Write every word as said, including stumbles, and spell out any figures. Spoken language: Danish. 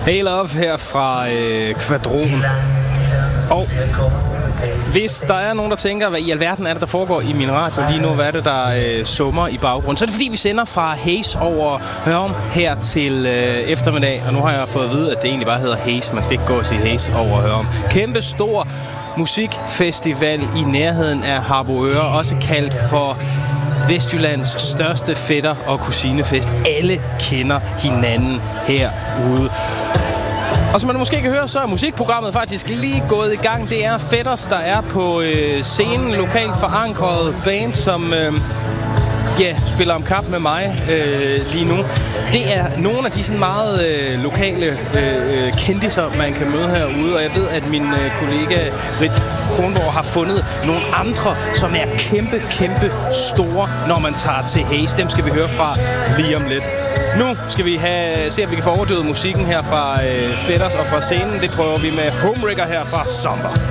Hey Love her fra øh, Kvadron. Og hvis der er nogen, der tænker, hvad i alverden er det, der foregår i min radio lige nu, hvad er det, der øh, summer i baggrunden, så er det fordi, vi sender fra Haze over Hørum her til øh, eftermiddag. Og nu har jeg fået at vide, at det egentlig bare hedder Haze. Man skal ikke gå og sige Haze over Hørum. Kæmpe stor musikfestival i nærheden af Harboøre, også kaldt for Vestjyllands største fætter- og kusinefest. Alle kender hinanden herude. Og som man måske kan høre, så er musikprogrammet faktisk lige gået i gang. Det er Fætters, der er på øh, scenen. Lokalt forankret band, som øh, ja, spiller om kap med mig øh, lige nu. Det er nogle af de sådan meget øh, lokale øh, kendiser, man kan møde herude. Og jeg ved, at min øh, kollega Rit Kronborg har fundet nogle andre, som er kæmpe, kæmpe store, når man tager til Haze. Dem skal vi høre fra lige om lidt. Nu skal vi have, se, om vi kan få overdøvet musikken her fra øh, Fætters og fra scenen. Det prøver vi med Homewrecker her fra Sommer.